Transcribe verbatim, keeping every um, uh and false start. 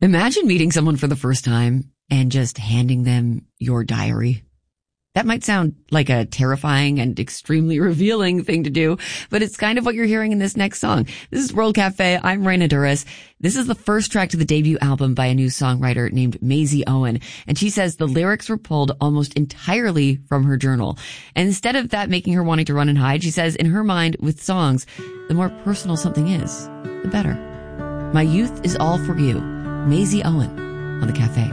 Imagine meeting someone for the first time and just handing them your diary. That might sound like a terrifying and extremely revealing thing to do, but it's kind of what you're hearing in this next song. This is World Cafe. I'm Raina Duras. This is the first track to the debut album by a new songwriter named Maisie Owen, and she says the lyrics were pulled almost entirely from her journal. And instead of that making her wanting to run and hide, she says in her mind, with songs, the more personal something is, the better. My youth is all for you. Maisie Owen on The Cafe.